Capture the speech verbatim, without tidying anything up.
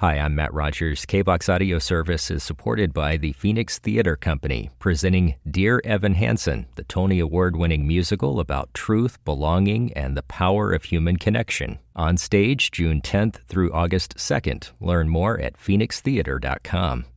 Hi, I'm Matt Rogers. K B O X Audio Service is supported by the Phoenix Theater Company, presenting Dear Evan Hansen, the Tony Award-winning musical about truth, belonging, and the power of human connection. On stage June tenth through August second. Learn more at phoenix theater dot com.